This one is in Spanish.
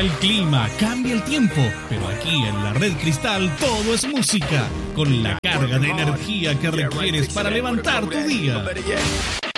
el clima, cambia el tiempo, pero aquí en la Red Cristal todo es música, con la carga de energía que requieres para levantar tu día.